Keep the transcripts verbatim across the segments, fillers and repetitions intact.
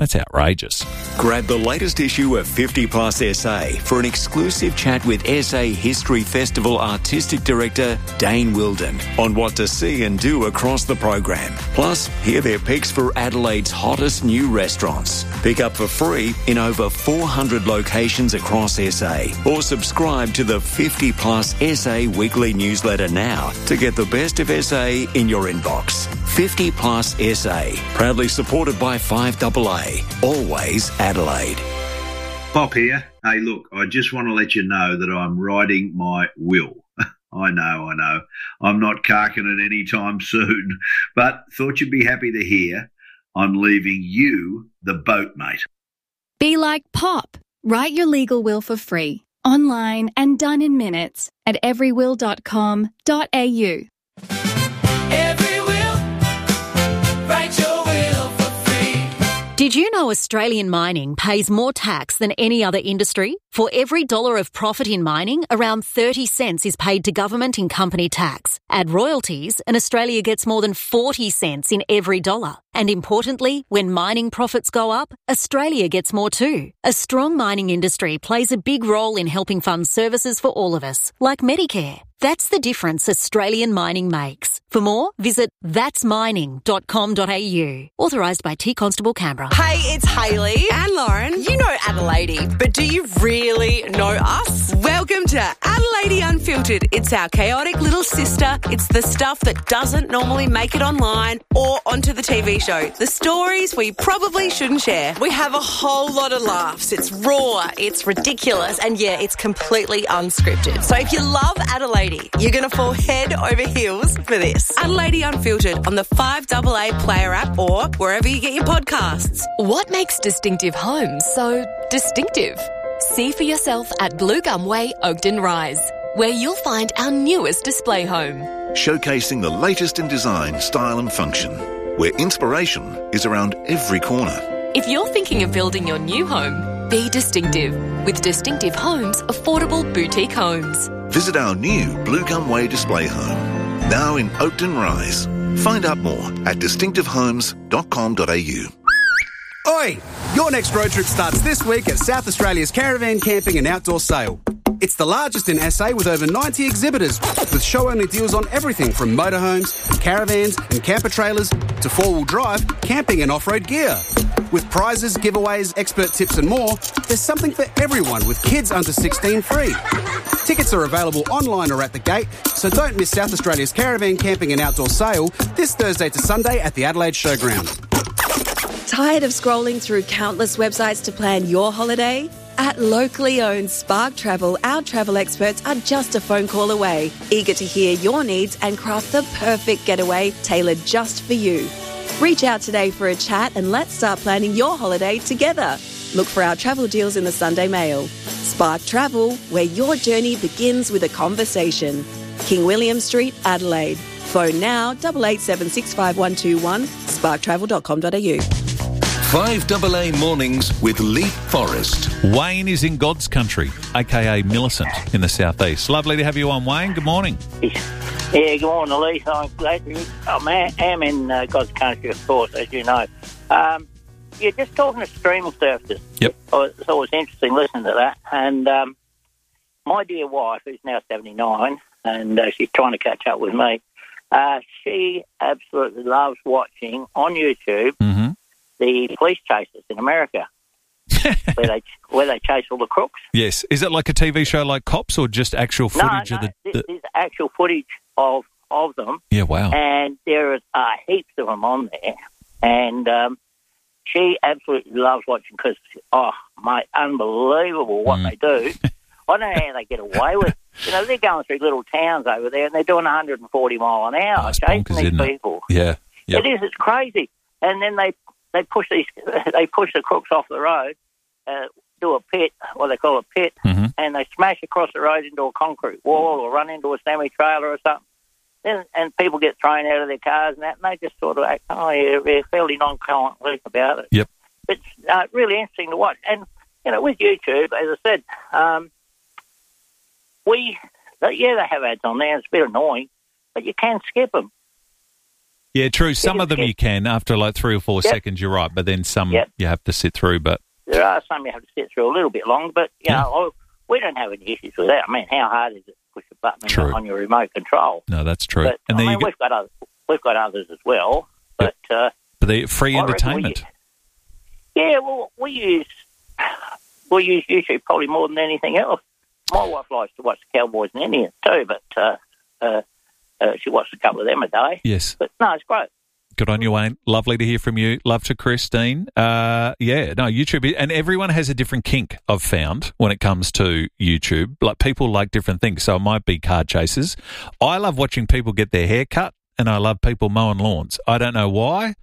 That's outrageous. Grab the latest issue of fifty plus S A for an exclusive chat with S A History Festival Artistic Director Dane Wilden on what to see and do across the program. Plus, hear their picks for Adelaide's hottest new restaurants. Pick up for free in over four hundred locations across S A, or subscribe to the fifty plus S A weekly newsletter now to get the best of S A in your inbox. fifty plus S A, proudly supported by five A A, always Adelaide. Pop here. Hey, look, I just want to let you know that I'm writing my will. I know, I know. I'm not carking it anytime soon, but thought you'd be happy to hear I'm leaving you the boat, mate. Be like Pop. Write your legal will for free, online and done in minutes at every will dot com dot a u. Did you know Australian mining pays more tax than any other industry? For every dollar of profit in mining, around thirty cents is paid to government in company tax. Add royalties, and Australia gets more than forty cents in every dollar. And importantly, when mining profits go up, Australia gets more too. A strong mining industry plays a big role in helping fund services for all of us, like Medicare. That's the difference Australian mining makes. For more, visit thats mining dot com dot a u. Authorised by T Constable Canberra. Hey, it's Hayley and Lauren. You know Adelaide, but do you really know us? Welcome to Adelaide Unfiltered. It's our chaotic little sister. It's the stuff that doesn't normally make it online or onto the T V show. The stories we probably shouldn't share. We have a whole lot of laughs. It's raw, it's ridiculous, and yeah, it's completely unscripted. So if you love Adelaide, you're going to fall head over heels for this. Adelaide Unfiltered on the five A A Player app or wherever you get your podcasts. What makes distinctive homes so distinctive? See for yourself at Blue Gum Way, Oakden Rise, where you'll find our newest display home. Showcasing the latest in design, style and function, where inspiration is around every corner. If you're thinking of building your new home, be distinctive with Distinctive Homes Affordable Boutique Homes. Visit our new Blue Gum Way display home, now in Oakden Rise. Find out more at distinctive homes dot com dot a u. Oi! Your next road trip starts this week at South Australia's Caravan Camping and Outdoor Sale. It's the largest in S A with over ninety exhibitors, with show-only deals on everything from motorhomes, caravans and camper trailers to four-wheel drive, camping and off-road gear. With prizes, giveaways, expert tips and more, there's something for everyone with kids under sixteen free. Tickets are available online or at the gate, so don't miss South Australia's Caravan Camping and Outdoor Sale this Thursday to Sunday at the Adelaide Showground. Tired of scrolling through countless websites to plan your holiday? At locally owned Spark Travel, our travel experts are just a phone call away, eager to hear your needs and craft the perfect getaway tailored just for you. Reach out today for a chat and let's start planning your holiday together. Look for our travel deals in the Sunday Mail. Spark Travel, where your journey begins with a conversation. King William Street, Adelaide. Phone now, eight eight seven six five one two one, spark travel dot com dot a u. five A A Mornings with Leap Forest. Wayne is in God's country, a k a. Millicent in the southeast. Lovely to have you on, Wayne. Good morning. Yeah, good morning, Elise. I'm glad to I'm a- am in uh, God's country, of course, as you know. Um, yeah, just talking to streaming services. Yep. It's always interesting listening to that. And um, my dear wife, who's now seventy-nine, and uh, she's trying to catch up with me, uh, she absolutely loves watching on YouTube mm-hmm. the police chases in America, where they where they chase all the crooks. Yes. Is it like a T V show like Cops or just actual footage no, of no, the... the... There's actual footage of, of them. Yeah, wow. And there are heaps of them on there. And um, she absolutely loves watching because, oh, mate, unbelievable what mm. they do. I don't know how they get away with it. You know, they're going through little towns over there and they're doing one hundred forty mile an hour oh, chasing bonkers, these isn't people. It? Yeah. Yep. It is. It's crazy. And then they, they push these, they push the crooks off the road, uh, do a pit, what they call a pit, mm-hmm. and they smash across the road into a concrete wall or run into a semi-trailer or something. Then, and people get thrown out of their cars and that, and they just sort of act, oh, yeah, they're fairly nonchalantly about it. Yep. It's uh, really interesting to watch. And, you know, with YouTube, as I said, um, we, yeah, they have ads on there. It's a bit annoying, but you can skip them. Yeah, true. Some of them It- you can after like three or four Yep. seconds, you're right, but then some Yep. you have to sit through. But There are some you have to sit through a little bit long, but, you Yeah. know, we don't have any issues with that. I mean, how hard is it to push a button True. on your remote control? no, that's true. But, and I then mean, you go, we've got others, we've got others as well, but... Uh, but they're free I reckon entertainment. we- yeah, well, we use we use YouTube probably more than anything else. My wife likes to watch the Cowboys and Indians too, but uh, uh, uh, she watches a couple of them a day. Yes. But no, it's great. Good on you, Wayne. Lovely to hear from you. Love to Christine. Uh, yeah, no, YouTube, and everyone has a different kink, I've found, when it comes to YouTube. Like, people like different things, so it might be car chases. I love watching people get their hair cut, and I love people mowing lawns. I don't know why.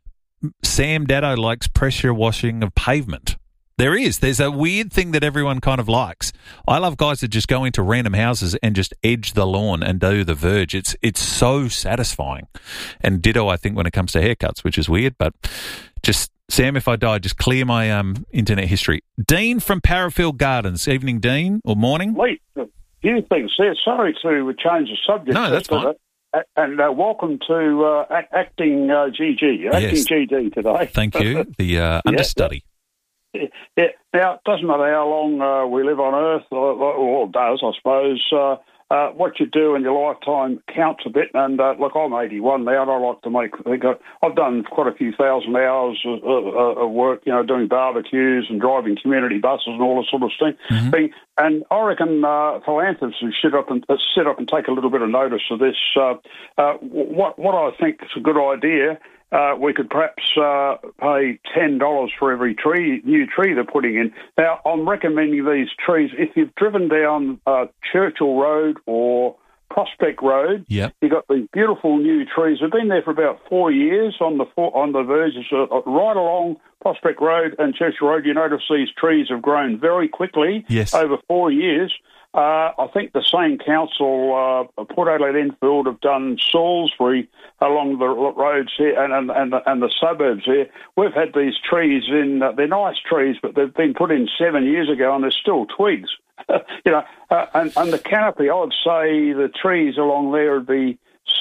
Sam Daddo likes pressure washing of pavement. There is. There's a weird thing that everyone kind of likes. I love guys that just go into random houses and just edge the lawn and do the verge. It's it's so satisfying. And ditto, I think, when it comes to haircuts, which is weird. But just, Sam, if I die, just clear my um, internet history. Dean from Parafield Gardens. Evening, Dean, or morning? Wait, a few things there. Sorry to change the subject. No, that's fine. Uh, and uh, welcome to uh, act- acting uh, G G, acting Yes. G D today. Thank you. The uh, understudy. Yeah. Yeah. Now, it doesn't matter how long uh, we live on Earth, or, or it does, I suppose. Uh, uh, what you do in your lifetime counts a bit. And uh, look, I'm eighty-one now, and I like to make. I think I've done quite a few thousand hours of, of, of work, you know, doing barbecues and driving community buses and all this sort of thing. Mm-hmm. thing. And I reckon uh, philanthropists should up and uh, sit up and take a little bit of notice of this. Uh, uh, what what I think is a good idea. Uh, we could perhaps uh, pay ten dollars for every tree, new tree they're putting in. Now, I'm recommending these trees. If you've driven down uh, Churchill Road or Prospect Road, Yep. you've got these beautiful new trees. They've been there for about four years on the four, on the verges, uh, right along Prospect Road and Churchill Road. You notice these trees have grown very quickly Yes. over four years. Uh, I think the same council, uh, Port Adelaide Enfield, have done Salisbury along the roads here and and, and, the, and the suburbs here. We've had these trees in, uh, they're nice trees, but they've been put in seven years ago and they're still twigs. you know, uh, and, and the canopy, I would say the trees along there would be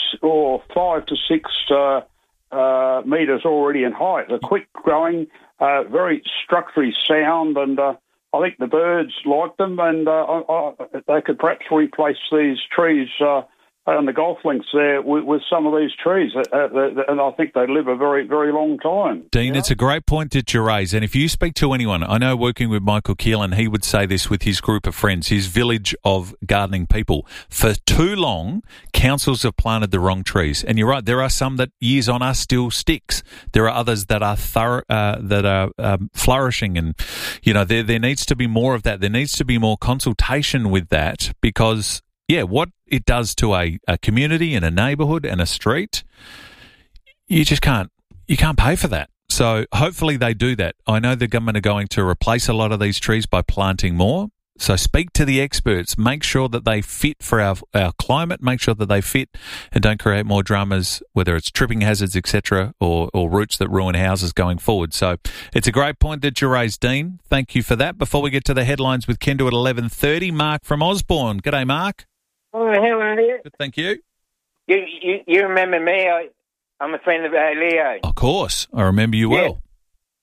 or five to six uh, uh, metres already in height. They're quick growing, uh, very structurally sound, and uh, I think the birds like them, and uh, I, I, they could perhaps replace these trees uh, on the golf links there with, with some of these trees, uh, uh, and I think they live a very, very long time. Dean, it's a great point that you raise. And if you speak to anyone, I know working with Michael Keelan, he would say this with his group of friends, his village of gardening people. For too long, councils have planted the wrong trees. And you're right, there are some that years on are still sticks. There are others that are thorough, uh, that are um, flourishing. And, you know, there, there needs to be more of that. There needs to be more consultation with that because, yeah, what it does to a, a community and a neighbourhood and a street, you just can't you can't pay for that. So hopefully they do that. I know the government are going to replace a lot of these trees by planting more. So speak to the experts. Make sure that they fit for our our climate. Make sure that they fit and don't create more dramas, whether it's tripping hazards, et cetera, or, or roots that ruin houses going forward. So it's a great point that you raised, Dean. Thank you for that. Before we get to the headlines with Kendo at eleven thirty, Mark from Osborne. G'day, Mark. Oh, how are you? Good, thank you. You you, you remember me? I, I'm a friend of uh, Leo. Of course. I remember you Yeah. well.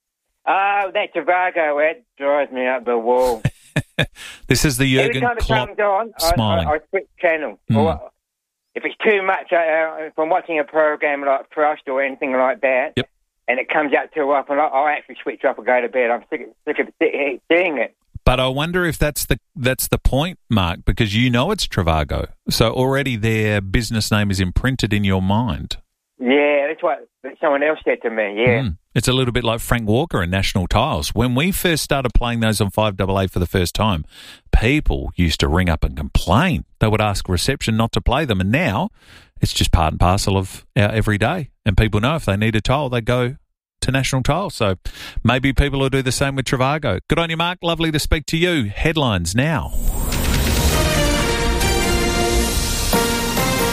Oh, that Tobago ad drives me up the wall. This is the Every Jurgen time it Klopp comes on, I, smiling. I, I switch channel. Mm. Or, if it's too much, uh, if I'm watching a program like Thrust or anything like that, Yep. and it comes out too often, I, I actually switch off and go to bed. I'm sick of, sick of seeing it. But I wonder if that's the that's the point, Mark, because you know it's Travago. So already their business name is imprinted in your mind. Yeah, that's what someone else said to me, yeah. Mm. It's a little bit like Frank Walker and National Tiles. When we first started playing those on five A A for the first time, people used to ring up and complain. They would ask reception not to play them. And now it's just part and parcel of our everyday. And people know if they need a tile, they go to National Tiles. So maybe people will do the same with Travago. Good on you, Mark. Lovely to speak to you. Headlines now.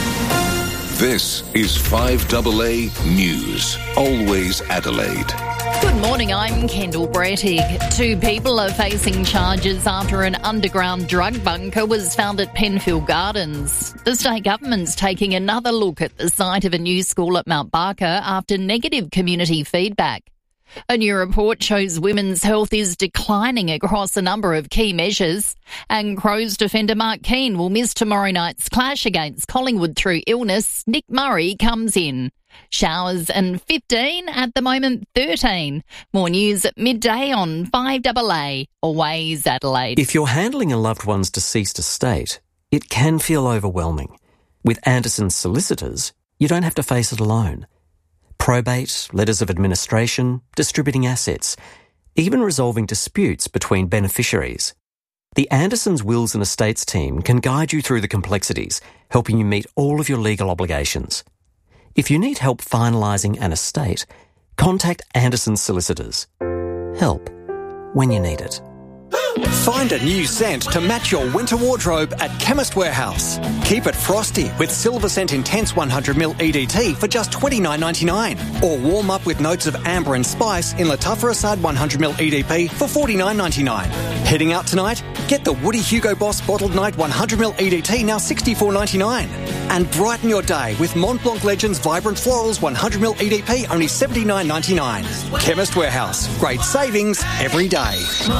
This is five A A News. Always Adelaide. Good morning, I'm Kendall Brettig. Two people are facing charges after an underground drug bunker was found at Penfield Gardens. The state government's taking another look at the site of a new school at Mount Barker after negative community feedback. A new report shows women's health is declining across a number of key measures, and Crows defender Mark Keane will miss tomorrow night's clash against Collingwood through illness. Nick Murray comes in. Showers and fifteen, at the moment thirteen. More news at midday on five A A. Always Adelaide. If you're handling a loved one's deceased estate, it can feel overwhelming. With Anderson's solicitors, you don't have to face it alone. Probate, letters of administration, distributing assets, even resolving disputes between beneficiaries. The Anderson's Wills and Estates team can guide you through the complexities, helping you meet all of your legal obligations. If you need help finalising an estate, contact Anderson's solicitors. Help when you need it. Find a new scent to match your winter wardrobe at Chemist Warehouse. Keep it frosty with Silver Scent Intense one hundred milliliter E D T for just twenty-nine ninety-nine. Or warm up with notes of amber and spice in Lattafa Assad one hundred milliliter E D P for forty-nine ninety-nine. Heading out tonight? Get the Woody Hugo Boss Bottled Night one hundred milliliter E D T now sixty-four ninety-nine. And brighten your day with Mont Blanc Legends Vibrant Florals one hundred milliliter E D P only seventy-nine ninety-nine. Chemist Warehouse. Great savings every day.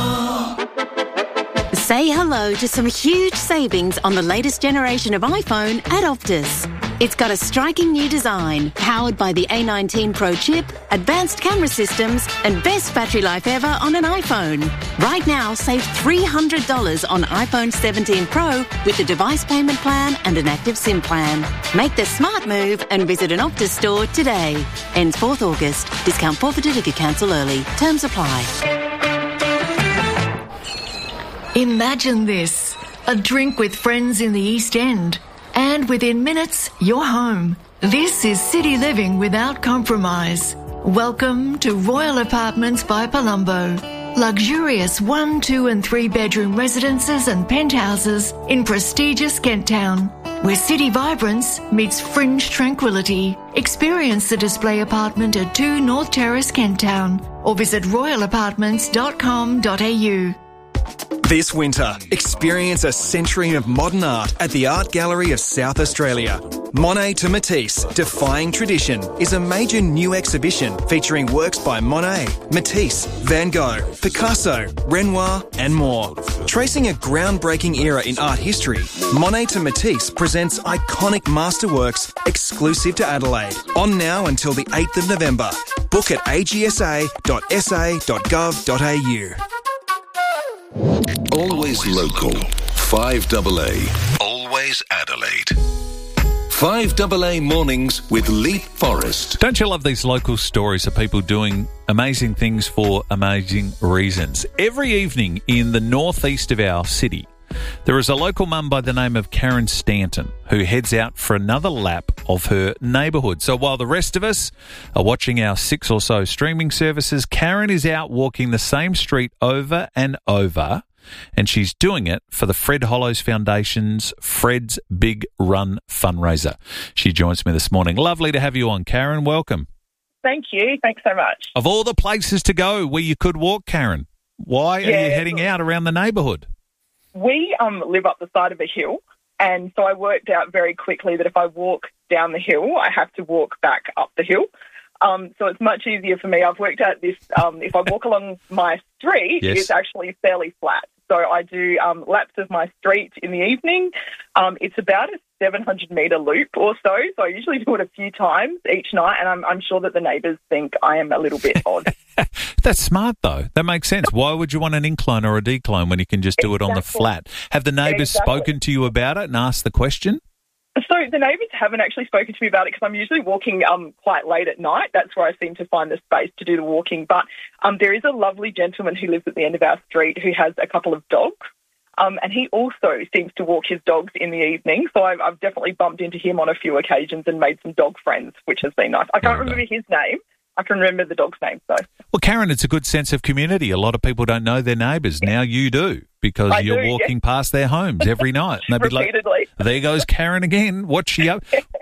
Say hello to some huge savings on the latest generation of iPhone at Optus. It's got a striking new design, powered by the A nineteen Pro chip, advanced camera systems, and best battery life ever on an iPhone. Right now, save three hundred dollars on iPhone seventeen Pro with a device payment plan and an active SIM plan. Make the smart move and visit an Optus store today. Ends fourth August. Discount forfeited if you cancel early. Terms apply. Imagine this, a drink with friends in the East End, and within minutes, you're home. This is city living without compromise. Welcome to Royal Apartments by Palumbo. Luxurious one, two and three bedroom residences and penthouses in prestigious Kent Town, where city vibrance meets fringe tranquility. Experience the display apartment at two North Terrace, Kent Town, or visit royal apartments dot com dot a u. This winter, experience a century of modern art at the Art Gallery of South Australia. Monet to Matisse, Defying Tradition is a major new exhibition featuring works by Monet, Matisse, Van Gogh, Picasso, Renoir and more. Tracing a groundbreaking era in art history, Monet to Matisse presents iconic masterworks exclusive to Adelaide. On now until the eighth of November. Book at a g s a dot s a dot gov dot a u. Always local. five A A. Always Adelaide. five A A mornings with Leap Forest. Don't you love these local stories of people doing amazing things for amazing reasons? Every evening in the northeast of our city, there is a local mum by the name of Karen Stanton who heads out for another lap of her neighbourhood. So while the rest of us are watching our six or so streaming services, Karen is out walking the same street over and over, and she's doing it for the Fred Hollows Foundation's Fred's Big Run fundraiser. She joins me this morning. Lovely to have you on, Karen. Welcome. Thank you. Thanks so much. Of all the places to go where you could walk, Karen, why yeah, are you heading out around the neighbourhood? We um, live up the side of a hill, and so I worked out very quickly that if I walk down the hill, I have to walk back up the hill. Um, so it's much easier for me. I've worked out this, um, if I walk along my street, yes. It's actually fairly flat. So I do um, laps of my street in the evening. Um, it's about a seven hundred metre loop or so. So I usually do it a few times each night, and I'm, I'm sure that the neighbours think I am a little bit odd. That's smart, though. That makes sense. Why would you want an incline or a decline when you can just do exactly. it on the flat? Have the neighbours exactly. spoken to you about it and asked the question? So the neighbours haven't actually spoken to me about it because I'm usually walking um, quite late at night. That's where I seem to find the space to do the walking. But um, there is a lovely gentleman who lives at the end of our street who has a couple of dogs. Um, and he also seems to walk his dogs in the evening. So I've, I've definitely bumped into him on a few occasions and made some dog friends, which has been nice. I can't remember his name. I can remember the dog's name, though. Well, Karen, it's a good sense of community. A lot of people don't know their neighbours. Now you do, because I you're do, walking yes. past their homes every night. And they'd be like, there goes Karen again. What's she up?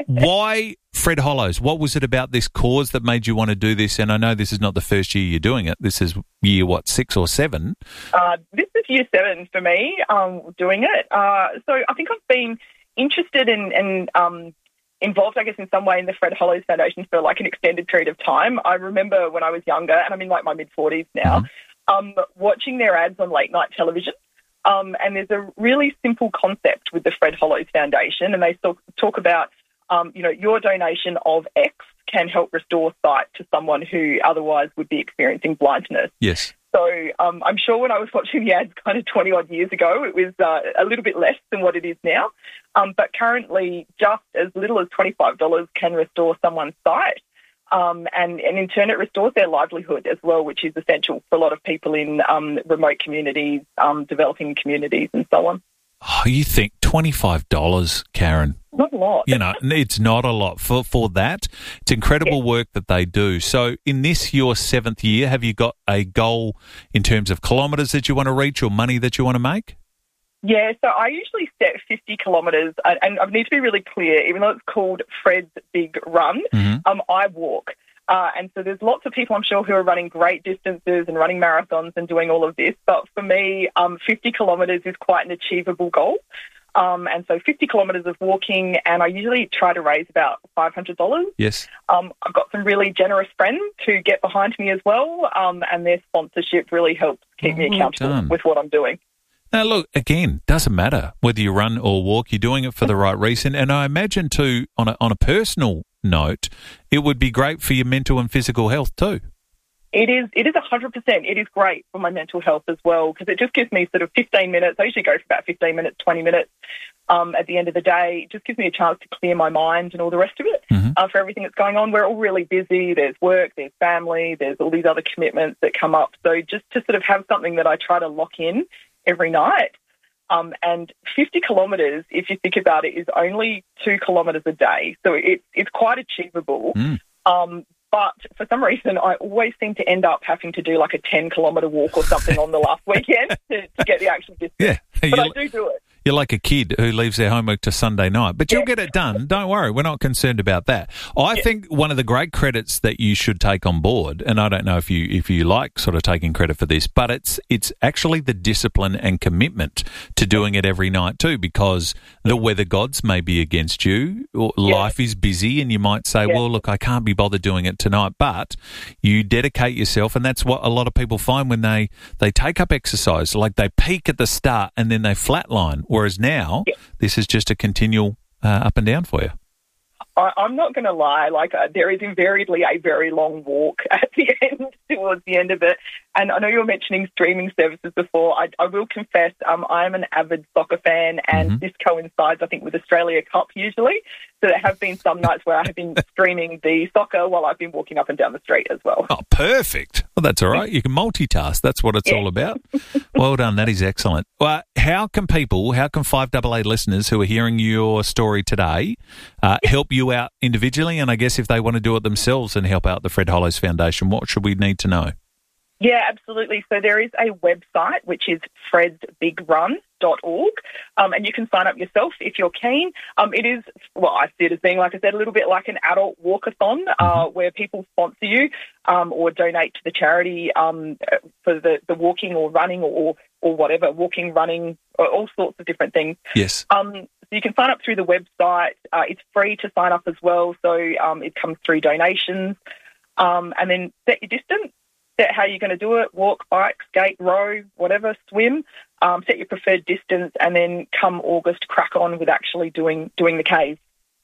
Why Fred Hollows? What was it about this cause that made you want to do this? And I know this is not the first year you're doing it. This is year, what, six or seven? Uh, this is year seven for me, um, doing it. Uh, so I think I've been interested in, in um, involved, I guess, in some way in the Fred Hollows Foundation for like an extended period of time. I remember when I was younger, and I'm in like my mid-forties now, mm-hmm. um, watching their ads on late night television. Um, and there's a really simple concept with the Fred Hollows Foundation, and they talk, talk about, um, you know, your donation of X can help restore sight to someone who otherwise would be experiencing blindness. Yes. So um, I'm sure when I was watching the ads kind of twenty-odd years ago, it was uh, a little bit less than what it is now. Um, but currently, just as little as twenty-five dollars can restore someone's sight. Um, and, and in turn, it restores their livelihood as well, which is essential for a lot of people in um, remote communities, um, developing communities and so on. Oh, you think twenty-five dollars, Karen? Not a lot. You know, it's not a lot for, for that. It's incredible yeah. work that they do. So in this, your seventh year, have you got a goal in terms of kilometres that you want to reach or money that you want to make? Yeah, so I usually set fifty kilometres, and I need to be really clear, even though it's called Fred's Big Run, mm-hmm. um, I walk. Uh, and so there's lots of people, I'm sure, who are running great distances and running marathons and doing all of this. But for me, um, fifty kilometres is quite an achievable goal. Um, and so fifty kilometres of walking, and I usually try to raise about five hundred dollars. Yes. Um, I've got some really generous friends who get behind me as well, um, and their sponsorship really helps keep me accountable done. with what I'm doing. Now, look, again, doesn't matter whether you run or walk, you're doing it for the right reason. And I imagine, too, on a, on a personal note, it would be great for your mental and physical health, too. It is It is one hundred percent. It is great for my mental health as well, because it just gives me sort of fifteen minutes. I usually go for about fifteen minutes, twenty minutes um, at the end of the day. It just gives me a chance to clear my mind and all the rest of it mm-hmm. uh, for everything that's going on. We're all really busy. There's work, there's family, there's all these other commitments that come up. So just to sort of have something that I try to lock in every night. Um, and fifty kilometres, if you think about it, is only two kilometres a day. So it, it's quite achievable. Mm. Um, but for some reason, I always seem to end up having to do like a ten kilometre walk or something on the last weekend to, to get the actual distance. Yeah, but I do do it. You're like a kid who leaves their homework to Sunday night, but you'll yeah. get it done. Don't worry. We're not concerned about that. I yeah. think one of the great credits that you should take on board, and I don't know if you if you like sort of taking credit for this, but it's it's actually the discipline and commitment to doing it every night too, because the weather gods may be against you. Or yeah. life is busy, and you might say, yeah. well, look, I can't be bothered doing it tonight, but you dedicate yourself, and that's what a lot of people find when they, they take up exercise. Like they peak at the start and then they flatline. Whereas now, yeah. this is just a continual uh, up and down for you. I, I'm not going to lie. Like uh, there is invariably a very long walk at the end, towards the end of it. And I know you were mentioning streaming services before. I, I will confess, um, I am an avid soccer fan, and mm-hmm. this coincides, I think, with Australia Cup usually. So there have been some nights where I have been streaming the soccer while I've been walking up and down the street as well. Oh, perfect. Well, that's all right. You can multitask. That's what it's yeah. all about. Well done. That is excellent. Well, how can people, how can five A A listeners who are hearing your story today uh, help you out individually? And I guess if they want to do it themselves and help out the Fred Hollows Foundation, what should we need to know? Yeah, absolutely. So there is a website, which is freds big run dot org, um, and you can sign up yourself if you're keen. Um, it is, well, I see it as being, like I said, a little bit like an adult walkathon uh, where people sponsor you um, or donate to the charity um, for the, the walking or running or, or whatever, walking, running, all sorts of different things. Yes. Um, so you can sign up through the website. Uh, it's free to sign up as well, so um, it comes through donations. Um, and then set your distance. Set how you're going to do it, walk, bike, skate, row, whatever, swim, um, set your preferred distance, and then come August, crack on with actually doing doing the Ks.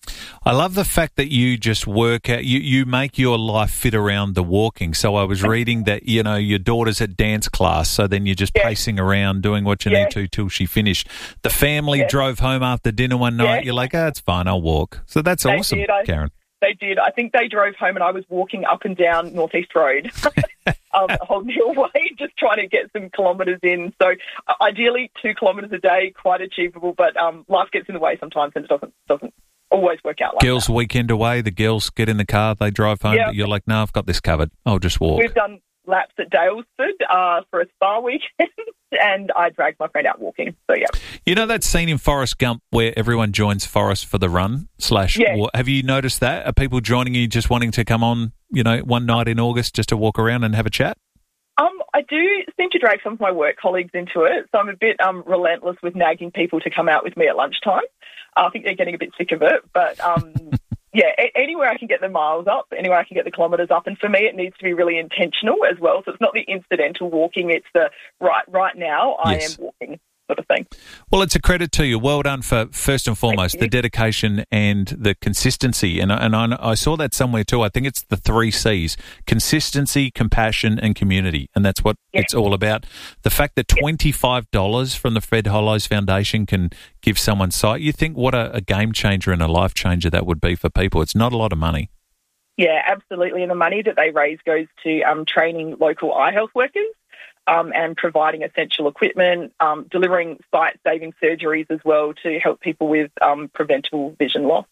I love the fact that you just work out, you, you make your life fit around the walking. So I was reading that, you know, your daughter's at dance class, so then you're just yeah. pacing around doing what you yeah. need to till she finished. The family yeah. drove home after dinner one night. Yeah. You're like, oh, it's fine, I'll walk. So that's they awesome, did. I, Karen. They did. I think they drove home and I was walking up and down Northeast Road um, a whole new way, just trying to get some kilometres in. So uh, ideally two kilometres a day, quite achievable, but um, life gets in the way sometimes and it doesn't doesn't always work out like girls' that. weekend away, the girls get in the car, they drive home, yeah. but you're like, no, I've got this covered. I'll just walk. We've done laps at Dalesford uh, for a spa weekend, and I dragged my friend out walking. So, yeah. You know that scene in Forrest Gump where everyone joins Forrest for the run slash Yeah. walk? Have you noticed that? Are people joining you just wanting to come on, you know, one night in August just to walk around and have a chat? Um, I do seem to drag some of my work colleagues into it, so I'm a bit um, relentless with nagging people to come out with me at lunchtime. Uh, I think they're getting a bit sick of it, but um, yeah, a- anywhere I can get the miles up, anywhere I can get the kilometres up, and for me it needs to be really intentional as well, so it's not the incidental walking, it's the right, right now I Yes. am walking sort of thing. Well, it's a credit to you. Well done for, first and foremost, the dedication and the consistency. And, I- and I, I saw that somewhere too. I think it's the three C's: consistency, compassion, and community. And that's what it's all about. The fact that twenty-five dollars from the Fred Hollows Foundation can give someone sight, you think what a, a game changer and a life changer that would be for people. It's not a lot of money. Yeah, absolutely. And the money that they raise goes to um, training local eye health workers um, and providing essential equipment, um, delivering sight-saving surgeries as well to help people with um, preventable vision loss.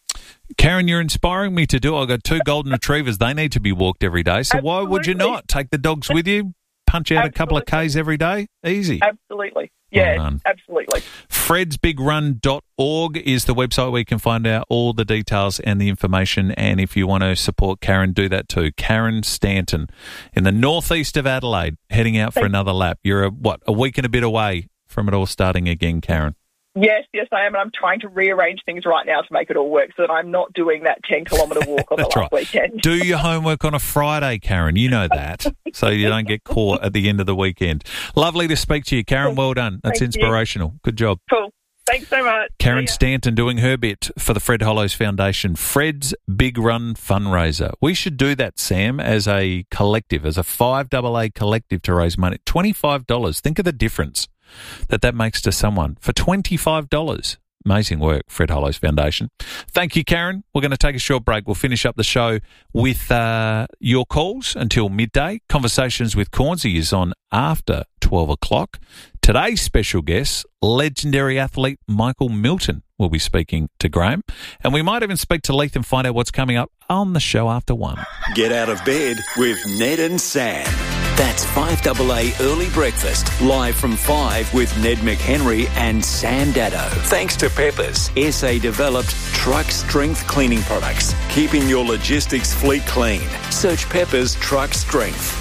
Karen, you're inspiring me to do it. I've got two golden retrievers. They need to be walked every day. So why would you not? Take the dogs with you, punch out a couple of Ks every day. Easy. Absolutely. Yeah, Well done. absolutely. freds big run dot org is the website where you can find out all the details and the information. And if you want to support Karen, do that too. Karen Stanton in the northeast of Adelaide, heading out for another lap. You're, a, what, a week and a bit away from it all starting again, Karen. Yes, yes, I am, and I'm trying to rearrange things right now to make it all work so that I'm not doing that ten kilometre walk on the That's last right. weekend. Do your homework on a Friday, Karen. You know that. So you don't get caught at the end of the weekend. Lovely to speak to you, Karen. Well done. That's Thank you. inspirational. Good job. Cool. Thanks so much. Karen Stanton doing her bit for the Fred Hollows Foundation. Fred's Big Run fundraiser. We should do that, Sam, as a collective, as a five double A collective to raise money. twenty-five dollars. Think of the difference that that makes to someone for twenty-five dollars. Amazing work, Fred Hollows Foundation. Thank you, Karen. We're going to take a short break. We'll finish up the show with uh, your calls until midday. Conversations with Cornsey is on after twelve o'clock. Today's special guest, legendary athlete Michael Milton, will be speaking to Graham. And we might even speak to Leith and find out what's coming up on the show after one. Get out of bed with Ned and Sam. That's five double A Early Breakfast, live from five with Ned McHenry and Sam Dado. Thanks to Peppers, S A-developed truck strength cleaning products, keeping your logistics fleet clean. Search Peppers Truck Strength.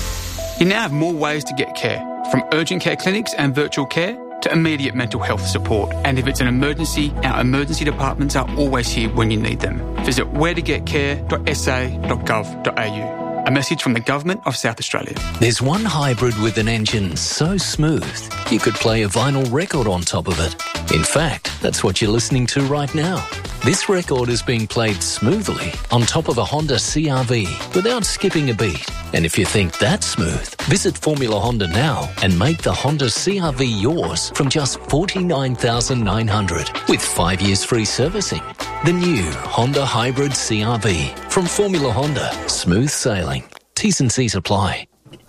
You now have more ways to get care, from urgent care clinics and virtual care to immediate mental health support. And if it's an emergency, our emergency departments are always here when you need them. Visit where to get care dot s a dot gov dot a u. A message from the Government of South Australia. There's one hybrid with an engine so smooth you could play a vinyl record on top of it. In fact, that's what you're listening to right now. This record is being played smoothly on top of a Honda C R V without skipping a beat. And if you think that's smooth, visit Formula Honda now and make the Honda C R V yours from just forty-nine thousand nine hundred dollars with five years free servicing. The new Honda Hybrid C R V from Formula Honda. Smooth sailing. T's and C's apply.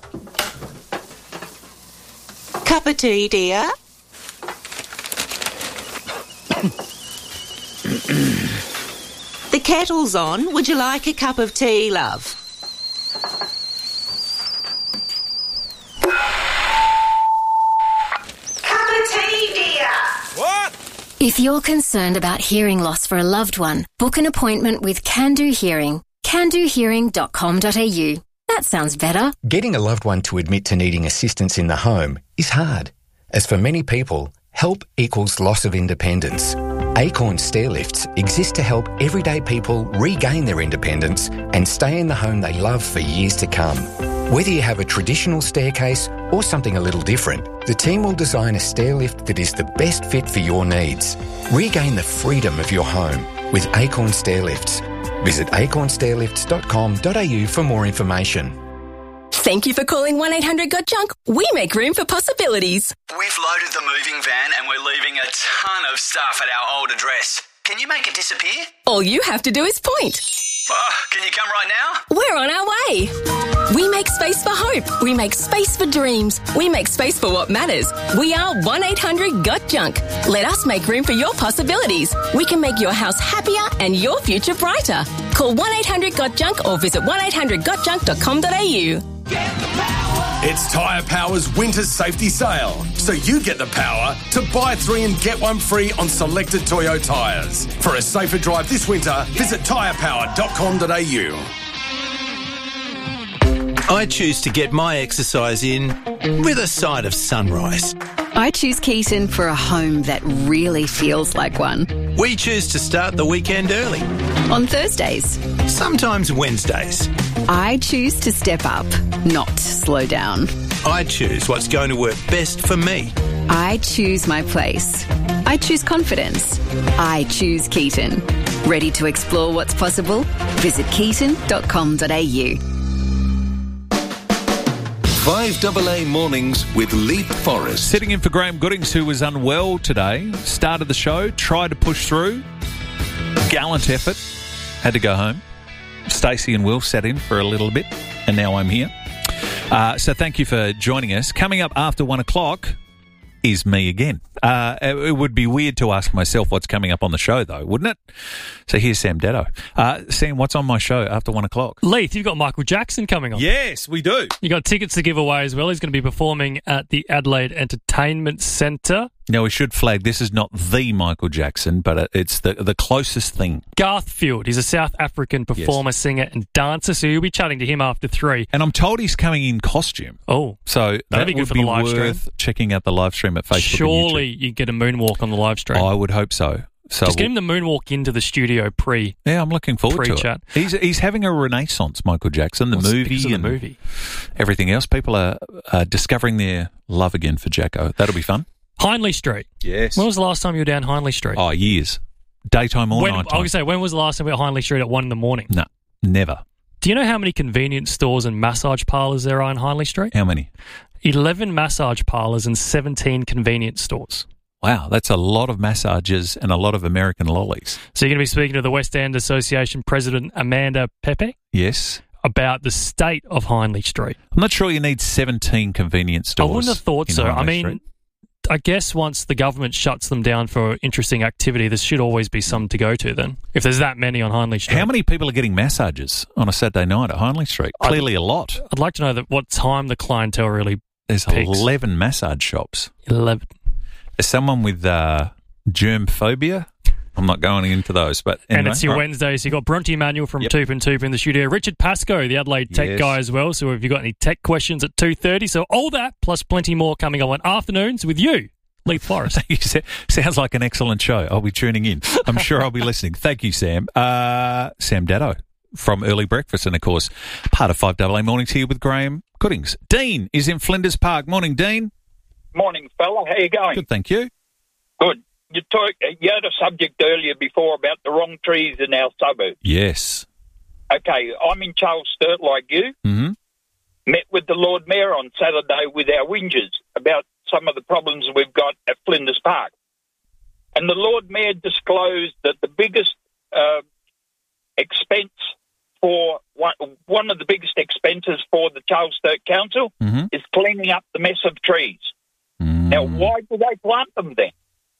Cup of tea, dear. The kettle's on. Would you like a cup of tea, love? Cup of tea, dear. What? If you're concerned about hearing loss for a loved one, book an appointment with Can Do Hearing. can do hearing dot com dot a u. That sounds better. Getting a loved one to admit to needing assistance in the home is hard. As for many people, help equals loss of independence. Acorn Stairlifts exist to help everyday people regain their independence and stay in the home they love for years to come. Whether you have a traditional staircase or something a little different, the team will design a stairlift that is the best fit for your needs. Regain the freedom of your home with Acorn Stairlifts. Visit acorn stairlifts dot com dot a u for more information. Thank you for calling one eight hundred got junk. We make room for possibilities. We've loaded the moving van and we're leaving a ton of stuff at our old address. Can you make it disappear? All you have to do is point. Oh, can you come right now? We're on our way. We make space for hope. We make space for dreams. We make space for what matters. We are one eight hundred got junk. Let us make room for your possibilities. We can make your house happier and your future brighter. Call one eight hundred got junk or visit one eight hundred got junk dot com dot a u. It's Tyre Power's winter safety sale, so you get the power to buy three and get one free on selected Toyo tyres. For a safer drive this winter, visit tyre power dot com dot a u. I choose to get my exercise in with a side of sunrise. I choose Keaton for a home that really feels like one. We choose to start the weekend early. On Thursdays. Sometimes Wednesdays. I choose to step up, not slow down. I choose what's going to work best for me. I choose my place. I choose confidence. I choose Keaton. Ready to explore what's possible? Visit keaton dot com dot a u. five double A Mornings with Leap Forrest. Sitting in for Graham Goodings, who was unwell today. Started the show, tried to push through. Gallant effort. Had to go home. Stacey and Will sat in for a little bit, and now I'm here. Uh, so thank you for joining us. Coming up after one o'clock is me again. Uh, it would be weird to ask myself what's coming up on the show, though, wouldn't it? So here's Sam Detto. Uh, Sam, what's on my show after one o'clock? Leith, you've got Michael Jackson coming on. Yes, we do. You got tickets to give away as well. He's going to be performing at the Adelaide Entertainment Centre. Now, we should flag this is not the Michael Jackson, but it's the the closest thing. Garth Field. He's a South African performer, yes. singer and dancer, so you'll be chatting to him after three. And I'm told he's coming in costume. Oh. So That'd that be good would for be the live worth stream. checking out the live stream at Facebook Surely and YouTube. you get a moonwalk on the live stream. I would hope so. So Just get we'll, him the moonwalk into the studio pre. Yeah, I'm looking forward pre-chat. to it. He's he's having a renaissance, Michael Jackson, the What's movie because of the and movie. everything else. People are uh, discovering their love again for Jacko. That'll be fun. Hindley Street. Yes. When was the last time you were down Hindley Street? Oh, years. Daytime or when, I was nighttime. going to say, when was the last time we were at Hindley Street at one in the morning? No, never. Do you know how many convenience stores and massage parlours there are in Hindley Street? How many? eleven massage parlours and seventeen convenience stores. Wow, that's a lot of massages and a lot of American lollies. So you're going to be speaking to the West End Association President Amanda Pepe Yes. about the state of Hindley Street. I'm not sure you need seventeen convenience stores. I wouldn't have thought in so. Hindley I mean, Street. I guess once the government shuts them down for interesting activity, there should always be some to go to then, if there's that many on Hindley Street. How many people are getting massages on a Saturday night at Hindley Street? Clearly I'd, a lot. I'd like to know that what time the clientele really There's picks. eleven massage shops. eleven. There's someone with uh, germ phobia. I'm not going into those, but anyway. And it's your All right. Wednesday, so you've got Bronte Emanuel from Yep. Toop and Toop in the studio. Richard Pascoe, the Adelaide tech Yes. guy as well. So have you got any tech questions at two thirty? So all that plus plenty more coming on afternoons with you, Leith Forrest. You sa- Sounds like an excellent show. I'll be tuning in. I'm sure I'll be listening. Thank you, Sam. Uh, Sam Datto from Early Breakfast and, of course, part of five double A Mornings here with Graham Goodings. Dean is in Flinders Park. Morning, Dean. Morning, fella. How you going? Good, thank you. Good. You, talk, you had a subject earlier before about the wrong trees in our suburb. Yes. Okay, I'm in Charles Sturt like you. Mm-hmm. Met with the Lord Mayor on Saturday with our whingers about some of the problems we've got at Flinders Park. And the Lord Mayor disclosed that the biggest uh, expense for one, one of the biggest expenses for the Charles Sturt Council mm-hmm. is cleaning up the mess of trees. Mm. Now, why do they plant them then?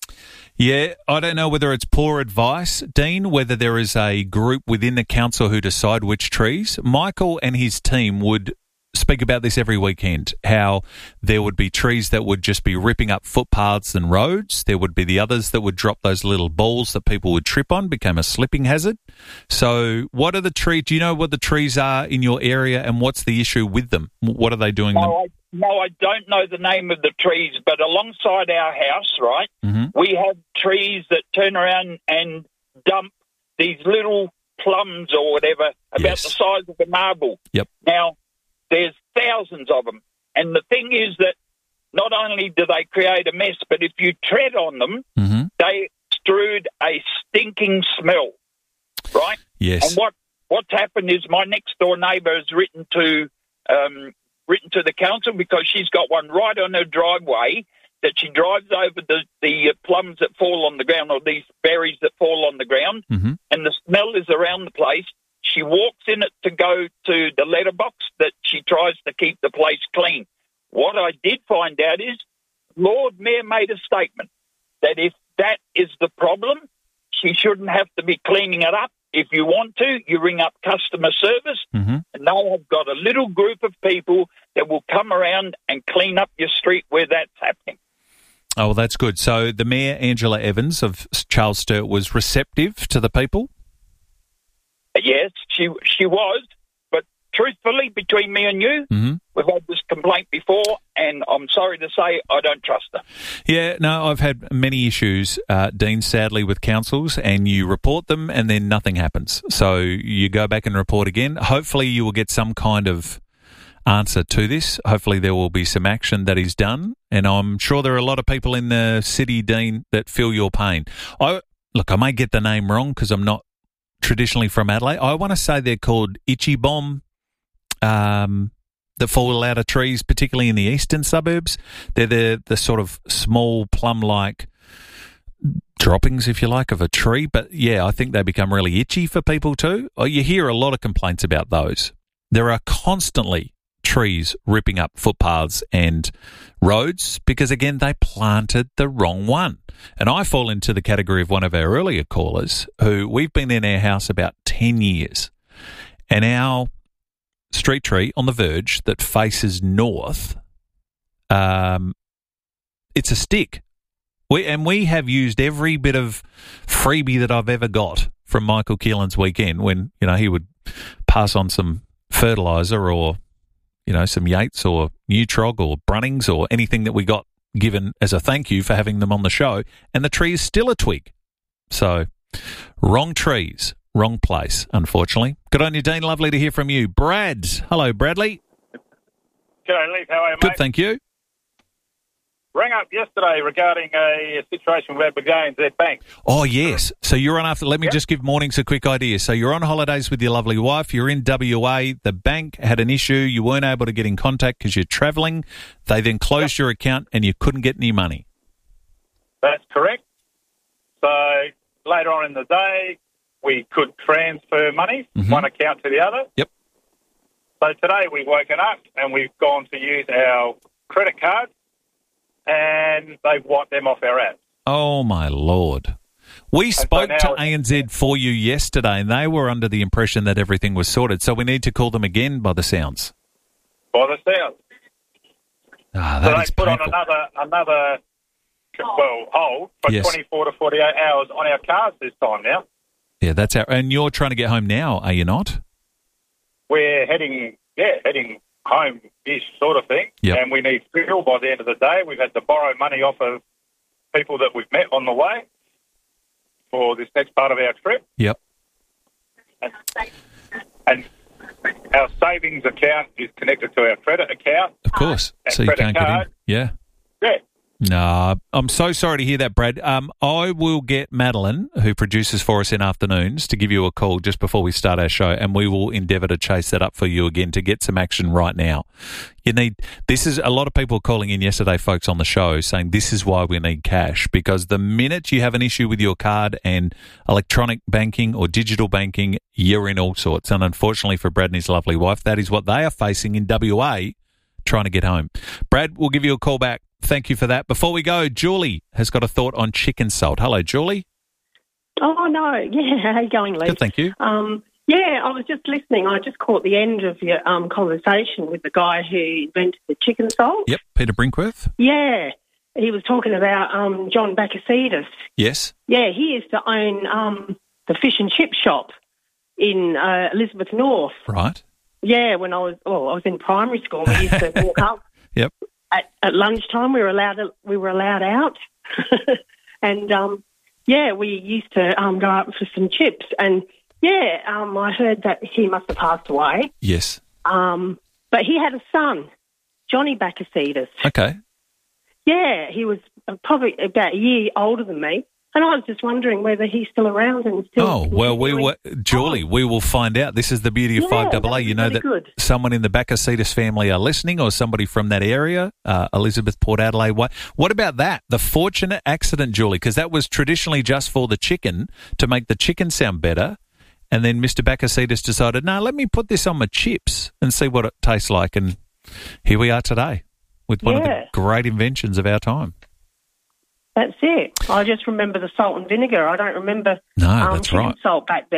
Yeah, I don't know whether it's poor advice, Dean, whether there is a group within the council who decide which trees. Michael and his team would speak about this every weekend, how there would be trees that would just be ripping up footpaths and roads. There would be the others that would drop those little balls that people would trip on, became a slipping hazard. So what are the trees? Do you know what the trees are in your area and what's the issue with them? What are they doing? No, them? I, no, I don't know the name of the trees, but alongside our house, right, mm-hmm. we have trees that turn around and dump these little plums or whatever about Yes. the size of a marble. Yep. Now, there's thousands of them. And the thing is that not only do they create a mess, but if you tread on them, mm-hmm. they extrude a stinking smell, right? Yes. And what, what's happened is my next-door neighbour has written to um, written to the council because she's got one right on her driveway that she drives over the, the uh, plums that fall on the ground or these berries that fall on the ground, mm-hmm. and the smell is around the place. She walks in it to go to the letterbox that she tries to keep the place clean. What I did find out is Lord Mayor made a statement that if that is the problem, she shouldn't have to be cleaning it up if you want to, you ring up customer service, Mm-hmm. and they have got a little group of people that will come around and clean up your street where that's happening. Oh, well, that's good. So the Mayor, Angela Evans of Charles Sturt, was receptive to the people? Yes, she she was, but truthfully, between me and you, mm-hmm. we've had this complaint before, and I'm sorry to say I don't trust her. Yeah, no, I've had many issues, uh, Dean, sadly, with councils, and you report them and then nothing happens. So you go back and report again. Hopefully you will get some kind of answer to this. Hopefully there will be some action that is done, and I'm sure there are a lot of people in the city, Dean, that feel your pain. I Look, I may get the name wrong because I'm not traditionally from Adelaide. I want to say they're called itchy bomb, um, that fall out of trees, particularly in the eastern suburbs. They're the, the sort of small plum-like droppings, if you like, of a tree. But, yeah, I think they become really itchy for people too. Oh, you hear a lot of complaints about those. There are constantly trees ripping up footpaths and roads because, again, they planted the wrong one. And I fall into the category of one of our earlier callers who we've been in our house about ten years, and our street tree on the verge that faces north, um, it's a stick. We, and we have used every bit of freebie that I've ever got from Michael Keelan's weekend when, you know, he would pass on some fertiliser or, you know, some Yates or Nutrog or Brunnings or anything that we got given as a thank you for having them on the show, and the tree is still a twig. So, wrong trees, wrong place, unfortunately. Good on you, Dean. Lovely to hear from you. Brad. Hello, Bradley. G'day, Leaf. How are you, mate? Good, thank you. Rang up yesterday regarding a situation we had with A N Z Bank. Oh, yes. So you're on after, let me Yep. just give Mornings a quick idea. So you're on holidays with your lovely wife. You're in W A. The bank had an issue. You weren't able to get in contact because you're travelling. They then closed your account and you couldn't get any money. That's correct. So later on in the day, we could transfer money from Mhm. one account to the other. Yep. So today we've woken up and we've gone to use our credit card, and they've wiped them off our app. Oh, my Lord. We so spoke now- to A N Z for you yesterday, and they were under the impression that everything was sorted. So we need to call them again by the sounds. By the sound. Ah, So that they is put painful. on another, another, well, hold for Yes. twenty-four to forty-eight hours on our cards this time now. Yeah, that's our. And you're trying to get home now, are you not? We're heading, yeah, heading home-ish sort of thing. Yep. And we need fuel by the end of the day. We've had to borrow money off of people that we've met on the way for this next part of our trip. Yep. And, and our savings account is connected to our credit account. Of course. And So you credit can't get in. card. Yeah. Yeah. No, I'm so sorry to hear that, Brad. Um, I will get Madeline, who produces for us in afternoons, to give you a call just before we start our show, and we will endeavour to chase that up for you again to get some action right now. You need this is a lot of people calling in yesterday, folks, on the show saying this is why we need cash, because the minute you have an issue with your card and electronic banking or digital banking, you're in all sorts. And unfortunately for Brad and his lovely wife, that is what they are facing in W A, trying to get home. Brad, we'll give you a call back. Thank you for that. Before we go, Julie has got a thought on chicken salt. Hello, Julie. Oh, no. Yeah, how you going, Lee? Good, thank you. Um, yeah, I was just listening. I just caught the end of your um, conversation with the guy who invented the chicken salt. Yep, Peter Brinkworth. Yeah, he was talking about um, John Bakasidis. Yes. Yeah, he used to own um, the fish and chip shop in uh, Elizabeth North. Right. Yeah, when I was, oh, I was in primary school. We used to walk up. Yep. At, at lunchtime, we were allowed to, we were allowed out, and um, yeah, we used to um, go out for some chips. And yeah, um, I heard that he must have passed away. Yes. Um, but he had a son, Johnny Bakasidis. Okay. Yeah, he was probably about a year older than me. And I was just wondering whether he's still around and still. Oh, well, we doing- will, Julie, we will find out. This is the beauty of Yeah, five double A. that'd You be know really that good. someone in the Bakasidis family are listening, or somebody from that area, uh, Elizabeth, Port Adelaide. What, what about that? The fortunate accident, Julie, because that was traditionally just for the chicken, to make the chicken sound better. And then Mister Bakasidis decided, no, let me put this on my chips and see what it tastes like. And here we are today with one of the Yeah. great inventions of our time. That's it. I just remember the salt and vinegar. I don't remember No, um, that's chicken right. salt back then.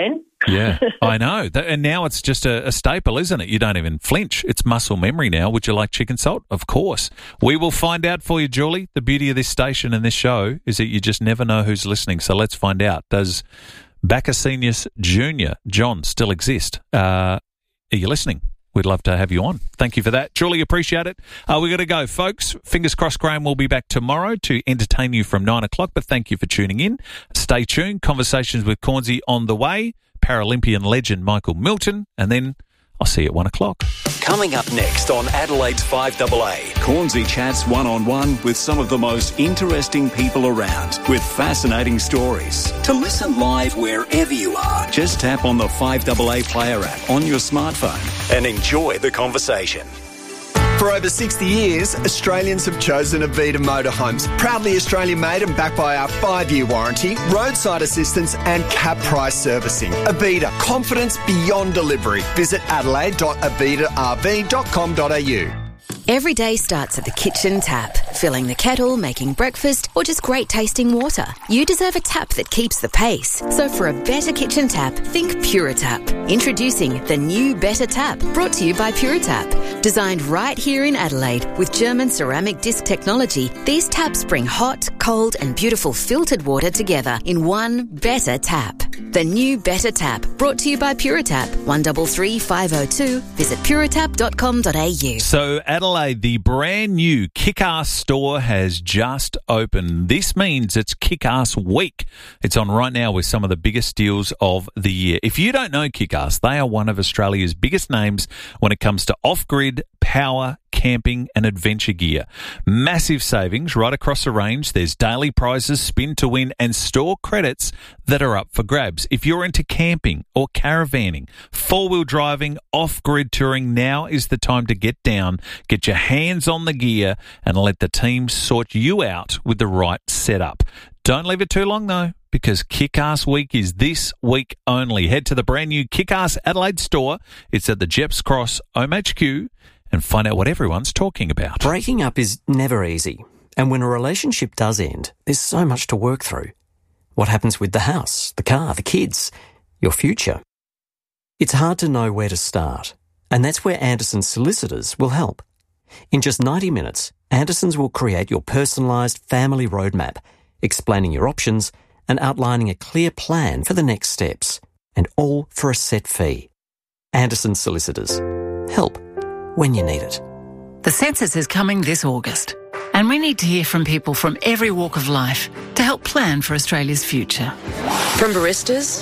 Yeah, I know. That, and now it's just a, a staple, isn't it? You don't even flinch. It's muscle memory now. Would you like chicken salt? Of course. We will find out for you, Julie. The beauty of this station and this show is that you just never know who's listening. So let's find out. Does Bacasenius Junior John still exist? Uh, are you listening? We'd love to have you on. Thank you for that. Julie, appreciate it. Uh, we've got to go, folks. Fingers crossed Graham will be back tomorrow to entertain you from nine o'clock, but thank you for tuning in. Stay tuned. Conversations with Cornsey on the way. Paralympian legend Michael Milton, and then I'll see you at one o'clock. Coming up next on Adelaide's five A A, Cornsey chats one-on-one with some of the most interesting people around with fascinating stories. To listen live wherever you are, just tap on the five A A player app on your smartphone and enjoy the conversation. For over sixty years, Australians have chosen Avita Motorhomes. Proudly Australian-made and backed by our five-year warranty, roadside assistance and cap price servicing. Avita, confidence beyond delivery. Visit adelaide dot avita r v dot com dot a u. Every day starts at the kitchen tap. Filling the kettle, making breakfast, or just great tasting water. You deserve a tap that keeps the pace. So for a better kitchen tap, think Puritap. Introducing the new Better Tap, brought to you by Puritap. Designed right here in Adelaide with German ceramic disc technology, these taps bring hot, cold and beautiful filtered water together in one better tap. The new Better Tap, brought to you by Puritap. one three three five oh two. Visit puritap dot com dot a u. So Adelaide, the brand new Kick-Ass store has just opened. This means it's Kick-Ass Week. It's on right now with some of the biggest deals of the year. If you don't know Kick-Ass, they are one of Australia's biggest names when it comes to off-grid power, camping and adventure gear. Massive savings right across the range. There's daily prizes, spin to win and store credits that are up for grabs. If you're into camping or caravanning, four-wheel driving, off-grid touring, now is the time to get down, get your hands on the gear and let the team sort you out with the right setup. Don't leave it too long though, because Kick-Ass Week is this week only. Head to the brand new Kick-Ass Adelaide store. It's at the Jeps Cross O M H Q. And find out what everyone's talking about. Breaking up is never easy. And when a relationship does end, there's so much to work through. What happens with the house, the car, the kids, your future? It's hard to know where to start. And that's where Anderson's solicitors will help. In just ninety minutes, Anderson's will create your personalised family roadmap, explaining your options and outlining a clear plan for the next steps. And all for a set fee. Anderson's solicitors. Help when you need it. The census is coming this August, and we need to hear from people from every walk of life to help plan for Australia's future. From baristas,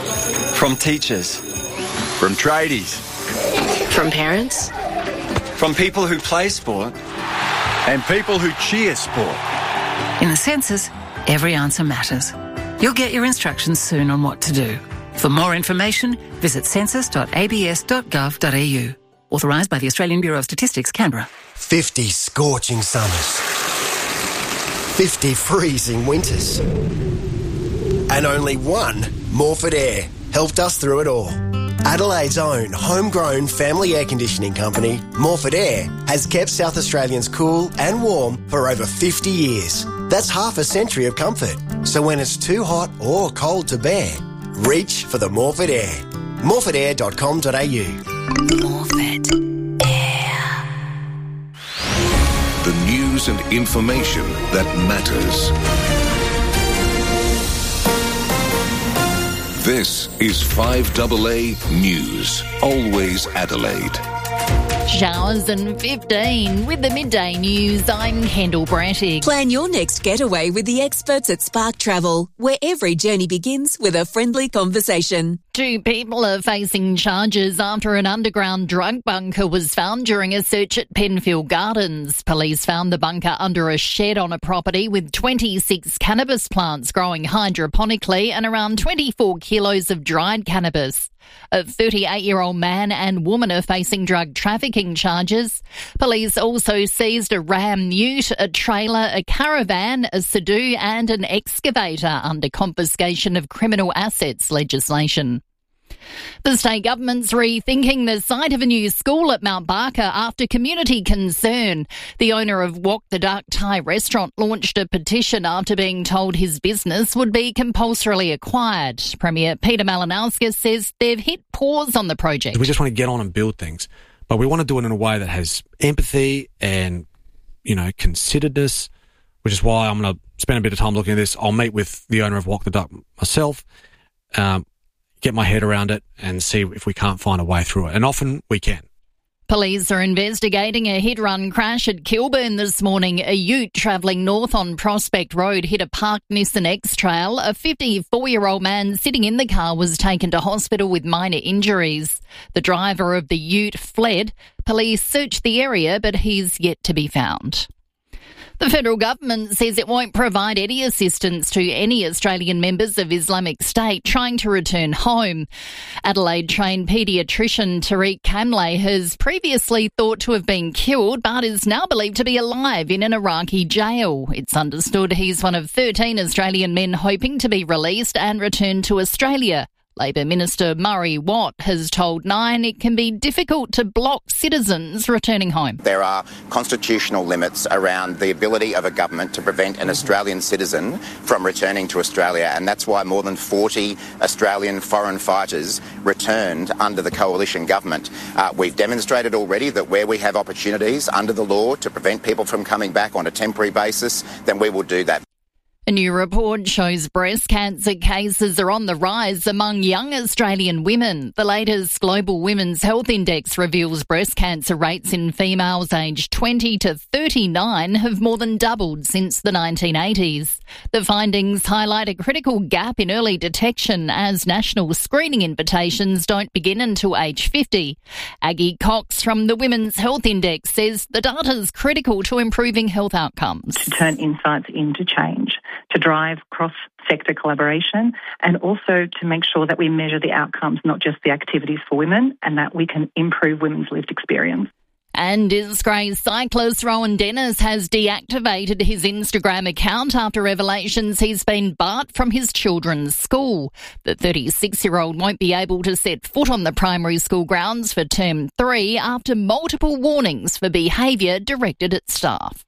from teachers, from tradies, from parents, from people who play sport and people who cheer sport. In the census, every answer matters. You'll get your instructions soon on what to do. For more information, visit census dot a b s dot gov dot a u. Authorised by the Australian Bureau of Statistics, Canberra. Fifty scorching summers. Fifty freezing winters. And only one Morford Air helped us through it all. Adelaide's own homegrown family air conditioning company, Morford Air, has kept South Australians cool and warm for over fifty years. That's half a century of comfort. So when it's too hot or cold to bear, reach for the Morford Air. morford air dot com dot a u. Morford Air. The news and information that matters. This is five A A News. Always Adelaide. Showers and fifteen. With the midday news, I'm Kendall Brattig. Plan your next getaway with the experts at Spark Travel, where every journey begins with a friendly conversation. Two people are facing charges after an underground drug bunker was found during a search at Penfield Gardens. Police found the bunker under a shed on a property with twenty-six cannabis plants growing hydroponically and around twenty-four kilos of dried cannabis. A thirty-eight-year-old man and woman are facing drug trafficking charges. Police also seized a Ram Ute, a trailer, a caravan, a Sudoku and an excavator under confiscation of criminal assets legislation. The state government's rethinking the site of a new school at Mount Barker after community concern. The owner of Walk the Duck Thai restaurant launched a petition after being told his business would be compulsorily acquired. Premier Peter Malinauskas says they've hit pause on the project. We just want to get on and build things, but we want to do it in a way that has empathy and, you know, consideredness, which is why I'm going to spend a bit of time looking at this. I'll meet with the owner of Walk the Duck myself, um, get my head around it and see if we can't find a way through it. And often we can. Police are investigating a hit-run crash at Kilburn this morning. A ute travelling north on Prospect Road hit a parked Nissan X-Trail. A fifty-four-year-old man sitting in the car was taken to hospital with minor injuries. The driver of the ute fled. Police searched the area, but he's yet to be found. The federal government says it won't provide any assistance to any Australian members of Islamic State trying to return home. Adelaide-trained paediatrician Tariq Kamle has previously thought to have been killed but is now believed to be alive in an Iraqi jail. It's understood he's one of thirteen Australian men hoping to be released and return to Australia. Labor Minister Murray Watt has told Nine it can be difficult to block citizens returning home. There are constitutional limits around the ability of a government to prevent an Australian citizen from returning to Australia, and that's why more than forty Australian foreign fighters returned under the coalition government. Uh, we've demonstrated already that where we have opportunities under the law to prevent people from coming back on a temporary basis, then we will do that. A new report shows breast cancer cases are on the rise among young Australian women. The latest Global Women's Health Index reveals breast cancer rates in females aged twenty to thirty-nine have more than doubled since the nineteen eighties. The findings highlight a critical gap in early detection as national screening invitations don't begin until age fifty. Aggie Cox from the Women's Health Index says the data is critical to improving health outcomes. To turn insights into change, to drive cross-sector collaboration, and also to make sure that we measure the outcomes, not just the activities for women, and that we can improve women's lived experience. And Disgraced cyclist Rowan Dennis has deactivated his Instagram account after revelations he's been barred from his children's school. The thirty-six-year-old won't be able to set foot on the primary school grounds for term three after multiple warnings for behaviour directed at staff.